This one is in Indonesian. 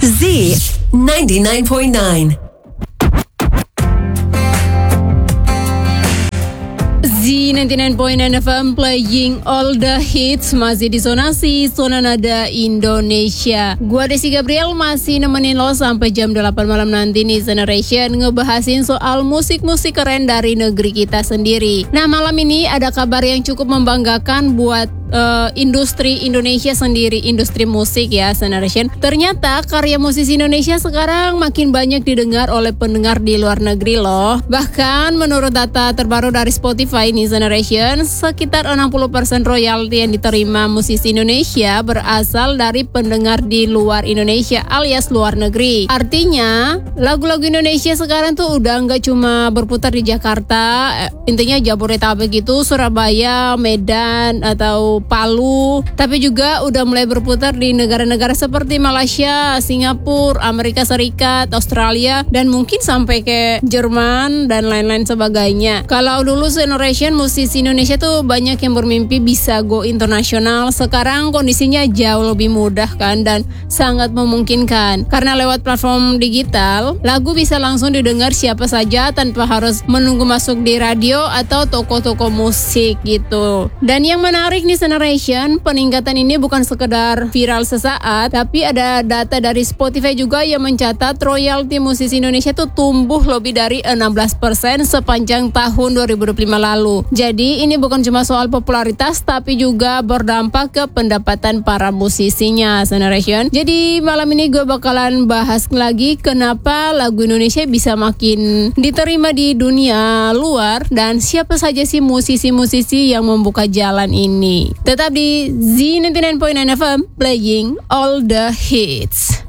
Z 99.9. Z99.9 FM playing all the hits, masih di Sonasi, Zona Nada Indonesia. Gua Desi Gabriel masih nemenin lo sampai jam 8 malam nanti nih Generation, ngebahasin soal musik-musik keren dari negeri kita sendiri. Nah, malam ini ada kabar yang cukup membanggakan buat industri Indonesia sendiri, industri musik ya Generation. Ternyata karya musisi Indonesia sekarang makin banyak didengar oleh pendengar di luar negeri loh. Bahkan menurut data terbaru dari Spotify nih Generation, sekitar 60% royalti yang diterima musisi Indonesia berasal dari pendengar di luar Indonesia alias luar negeri. Artinya lagu-lagu Indonesia sekarang tuh udah nggak cuma berputar di Jakarta, intinya Jabodetabek gitu, Surabaya, Medan atau Palu, tapi juga udah mulai berputar di negara-negara seperti Malaysia, Singapura, Amerika Serikat, Australia, dan mungkin sampai ke Jerman dan lain-lain sebagainya. Kalau dulu Generation musisi Indonesia tuh banyak yang bermimpi bisa go internasional, sekarang kondisinya jauh lebih mudah kan dan sangat memungkinkan. Karena lewat platform digital, lagu bisa langsung didengar siapa saja tanpa harus menunggu masuk di radio atau toko-toko musik gitu. Dan yang menarik nih Generation, peningkatan ini bukan sekedar viral sesaat, tapi ada data dari Spotify juga yang mencatat royalti musisi Indonesia tuh tumbuh lebih dari 16% sepanjang tahun 2025 lalu. Jadi ini bukan cuma soal popularitas, tapi juga berdampak ke pendapatan para musisinya Generation. Jadi malam ini gue bakalan bahas lagi kenapa lagu Indonesia bisa makin diterima di dunia luar dan siapa saja sih musisi-musisi yang membuka jalan ini. Tetap di Z99.9 FM playing all the hits.